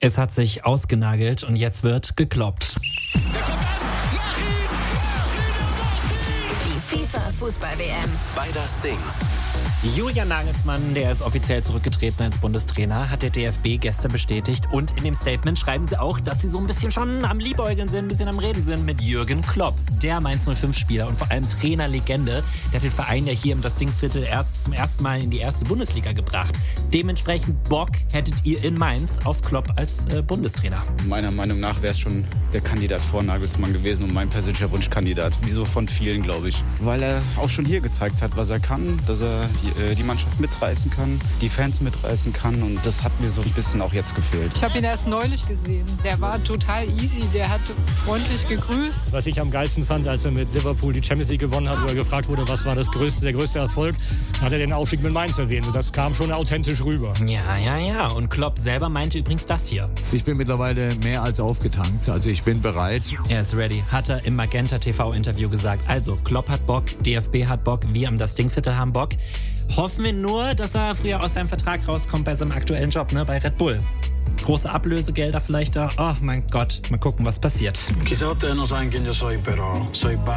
Es hat sich ausgenagelt und jetzt wird gekloppt. Die FIFA-Fußball-WM. Bei das Ding. Julian Nagelsmann, der ist offiziell zurückgetreten als Bundestrainer, hat der DFB gestern bestätigt. Und in dem Statement schreiben sie auch, dass sie so ein bisschen schon am Liebäugeln sind, ein bisschen am Reden sind mit Jürgen Klopp. Der Mainz 05-Spieler und vor allem Trainerlegende, der hat den Verein ja hier im Das Ding-Viertel zum ersten Mal in die erste Bundesliga gebracht. Dementsprechend Bock hättet ihr in Mainz auf Klopp als Bundestrainer. Meiner Meinung nach wäre es schon der Kandidat vor Nagelsmann gewesen und mein persönlicher Wunschkandidat. Wieso von vielen, glaube ich. Weil er auch schon hier gezeigt hat, was er kann, dass er die Mannschaft mitreißen kann, die Fans mitreißen kann und das hat mir so ein bisschen auch jetzt gefehlt. Ich habe ihn erst neulich gesehen. Der war total easy, der hat freundlich gegrüßt. Was ich am geilsten fand, als er mit Liverpool die Champions League gewonnen hat, wo er gefragt wurde, was war der größte Erfolg, hat er den Aufstieg mit Mainz erwähnt und das kam schon authentisch rüber. Ja. Und Klopp selber meinte übrigens das hier. Ich bin mittlerweile mehr als aufgetankt, also ich bin bereit. Er ist ready, hat er im Magenta TV-Interview gesagt. Also, Klopp hat Bock, DFB hat Bock, wir am Das Ding-Viertel haben Bock. Hoffen wir nur, dass er früher aus seinem Vertrag rauskommt bei seinem aktuellen Job, bei Red Bull. Große Ablösegelder vielleicht da. Oh mein Gott, mal gucken, was passiert. Chissà te non sai anche io so però